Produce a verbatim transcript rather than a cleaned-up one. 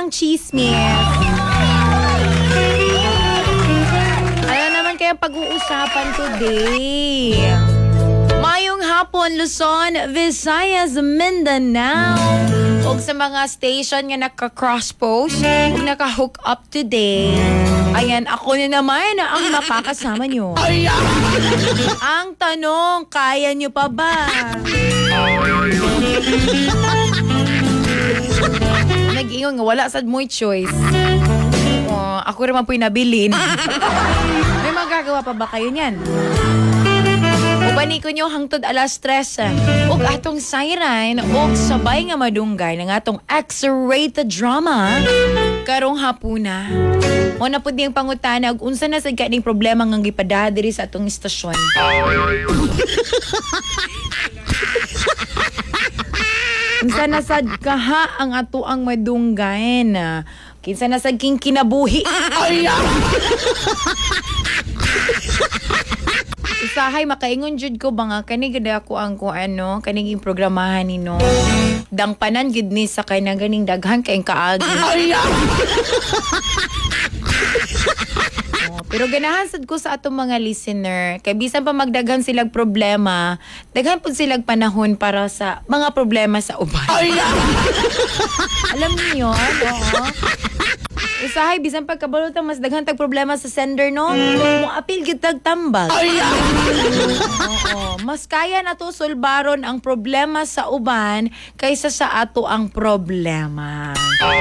ang chismis. Ano naman kaya pag-uusapan today? Mayong hapon, Luzon, Visayas, Mindanao. O sa mga station nga naka-cross post, o naka-hook up today. Ayan, ako na naman ang makakasama nyo. Ang tanong, kaya nyo pa ba? Nag-ingon nga, wala sad mo'y choice. Oh, ako rin man po'y nabilin. May magagawa pa ba kayo niyan? Ubani ko nyo hangtod alas tres. Ug atong siren, ug sabay nga madunggay ng atong X-rated drama karong hapuna. O na po diyang pangutana, ug unsa na sad kaning problema nga gipadala diri sa atong istasyon. Unsa na sad kaha ang ato ang madunggayn. Kinsa na sad king kinabuhi. Usahay makaingon jud ko ba nga kani gid ako ang ko ano kaniging programahan nino. Dangpanan gid ni sa kay ganing daghan kay kaagi. Oh, pero ganahan sad ko sa atong mga listener kay bisan pa magdaghan silag problema, daghan pud silag panahon para sa mga problema sa uban. Alam niyo, oo. Usahay bisan pagkabalotang mas daghan tag problema sa sender no. Mo apil gid tag tambag. Oo, mas kaya nato sulbaron ang problema sa uban kaysa sa ato ang problema.